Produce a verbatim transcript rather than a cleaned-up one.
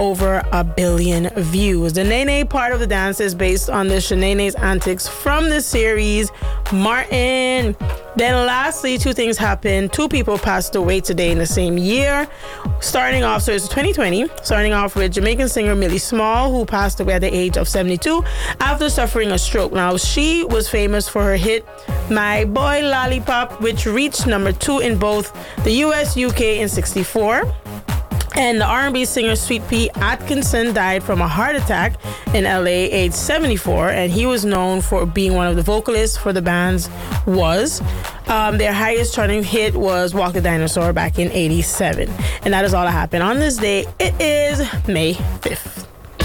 over a billion views. The Nene part of the dance is based on the Shanae's antics from the series Martin. Then lastly, two things happened. Two people passed away today in the same year. Starting off, so it's twenty twenty, starting off with Jamaican singer Millie Small, who passed away at the age of seventy-two after suffering a stroke. Now, she was famous for her hit My Boy Lollipop, which reached number two in both the U S, U K in sixty-four. And the R and B singer Sweet Pea Atkinson died from a heart attack in L A, age seventy-four, and he was known for being one of the vocalists for the band's Was. Um, their highest charting hit was Walk the Dinosaur back in eighty-seven. And that is all that happened on this day. It is May fifth.